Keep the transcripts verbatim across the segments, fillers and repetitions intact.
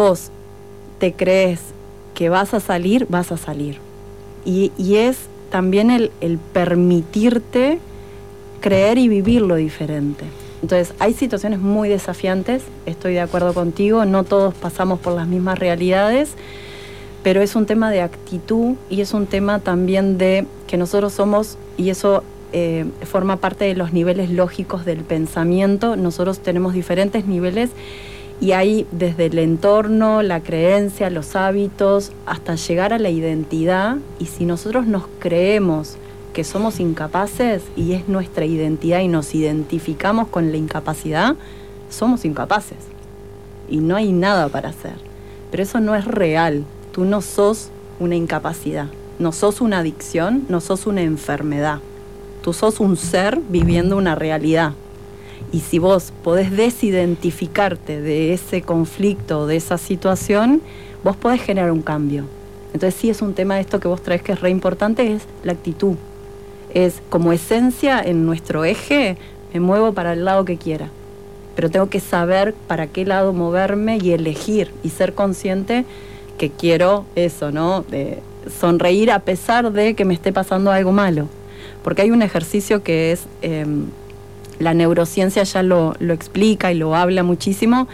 vos te crees que vas a salir, vas a salir. Y, y es también el, el permitirte creer y vivirlo diferente. Entonces, hay situaciones muy desafiantes, estoy de acuerdo contigo, no todos pasamos por las mismas realidades, pero es un tema de actitud y es un tema también de que nosotros somos, y eso eh, forma parte de los niveles lógicos del pensamiento, nosotros tenemos diferentes niveles y hay desde el entorno, la creencia, los hábitos, hasta llegar a la identidad, y si nosotros nos creemos que somos incapaces y es nuestra identidad y nos identificamos con la incapacidad, somos incapaces y no hay nada para hacer. Pero eso no es real. Tú no sos una incapacidad, no sos una adicción, no sos una enfermedad. Tú sos un ser viviendo una realidad. Y si vos podés desidentificarte de ese conflicto, de esa situación, vos podés generar un cambio. Entonces sí es un tema de esto que vos traes que es re importante, es la actitud. Es como esencia en nuestro eje, me muevo para el lado que quiera. Pero tengo que saber para qué lado moverme y elegir y ser consciente que quiero eso, ¿no? De sonreír a pesar de que me esté pasando algo malo. Porque hay un ejercicio que es, eh, la neurociencia ya lo, lo explica y lo habla muchísimo,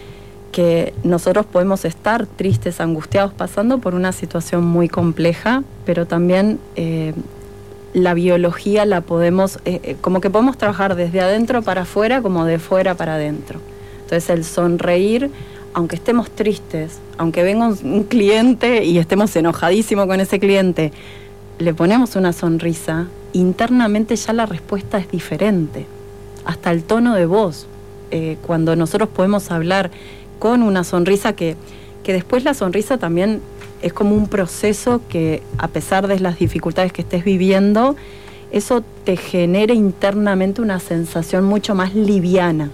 que nosotros podemos estar tristes, angustiados, pasando por una situación muy compleja, pero también eh, la biología la podemos, eh, como que podemos trabajar desde adentro para afuera como de fuera para adentro. Entonces el sonreír, aunque estemos tristes, aunque venga un, un cliente y estemos enojadísimos con ese cliente, le ponemos una sonrisa, internamente ya la respuesta es diferente. Hasta el tono de voz, eh, cuando nosotros podemos hablar con una sonrisa, que, que después la sonrisa también es como un proceso que, a pesar de las dificultades que estés viviendo, eso te genera internamente una sensación mucho más liviana.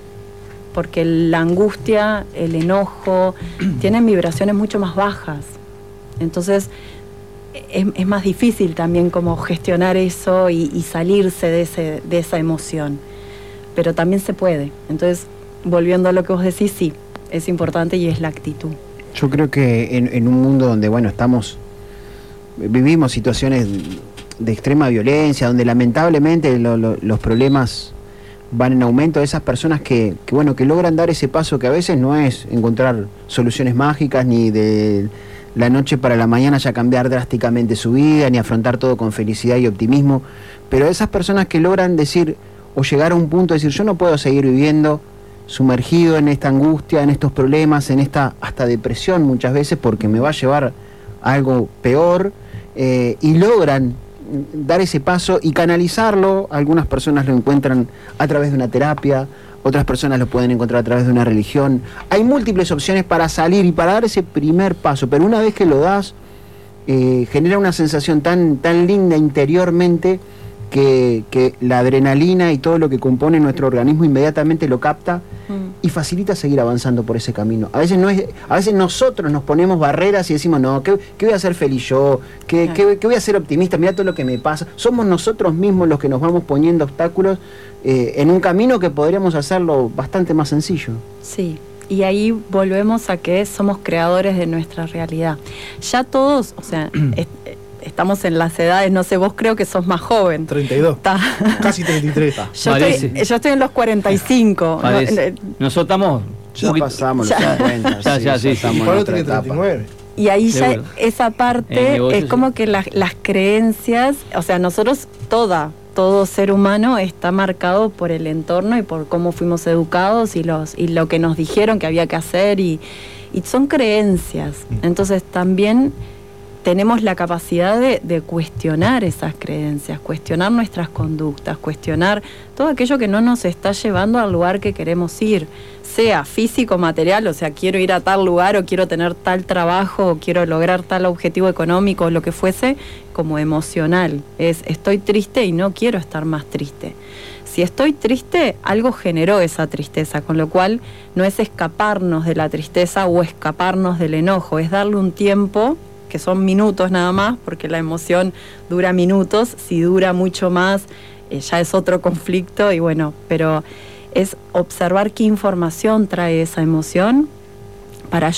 Porque la angustia, el enojo, tienen vibraciones mucho más bajas. Entonces, es, es más difícil también como gestionar eso y, y salirse de, ese, de esa emoción. Pero también se puede. Entonces, volviendo a lo que vos decís, sí, es importante y es la actitud. Yo creo que en, en un mundo donde, bueno, estamos, vivimos situaciones de extrema violencia, donde lamentablemente lo, lo, los problemas van en aumento, esas personas que, que, bueno, que logran dar ese paso que a veces no es encontrar soluciones mágicas, ni de la noche para la mañana ya cambiar drásticamente su vida, ni afrontar todo con felicidad y optimismo, pero esas personas que logran decir, o llegar a un punto de decir, yo no puedo seguir viviendo sumergido en esta angustia, en estos problemas, en esta hasta depresión muchas veces, porque me va a llevar a algo peor, eh, y logran dar ese paso y canalizarlo. Algunas personas lo encuentran a través de una terapia, otras personas lo pueden encontrar a través de una religión. Hay múltiples opciones para salir y para dar ese primer paso, pero una vez que lo das, eh, genera una sensación tan, tan linda interiormente, Que, que la adrenalina y todo lo que compone nuestro organismo inmediatamente lo capta mm. y facilita seguir avanzando por ese camino. A veces no es, a veces nosotros nos ponemos barreras y decimos, no, ¿qué, qué voy a hacer feliz yo? ¿Qué, claro. qué, qué voy a ser optimista? Mira todo lo que me pasa. Somos nosotros mismos los que nos vamos poniendo obstáculos eh, en un camino que podríamos hacerlo bastante más sencillo. Sí. Y ahí volvemos a que somos creadores de nuestra realidad. Ya todos, o sea, es, estamos en las edades, no sé, vos creo que sos más joven. treinta y dos. Está. Casi treinta y tres. Yo estoy, yo estoy en los cuarenta y cinco. No, nosotros estamos... Ya pasamos los cincuenta. Ya, ya, sí. Estamos en otra treinta y nueve. Y ahí ya bueno, esa parte negocio, es como sí. que la, las creencias, o sea, nosotros, toda, todo ser humano está marcado por el entorno y por cómo fuimos educados y, los, y lo que nos dijeron que había que hacer, y, y son creencias. Entonces también tenemos la capacidad de, de cuestionar esas creencias, cuestionar nuestras conductas, cuestionar todo aquello que no nos está llevando al lugar que queremos ir, sea físico, material, o sea, quiero ir a tal lugar o quiero tener tal trabajo o quiero lograr tal objetivo económico o lo que fuese, como emocional. Es, estoy triste y no quiero estar más triste. Si estoy triste, algo generó esa tristeza, con lo cual no es escaparnos de la tristeza o escaparnos del enojo, es darle un tiempo, que son minutos nada más, porque la emoción dura minutos, si dura mucho más, eh, ya es otro conflicto, y bueno, pero es observar qué información trae esa emoción para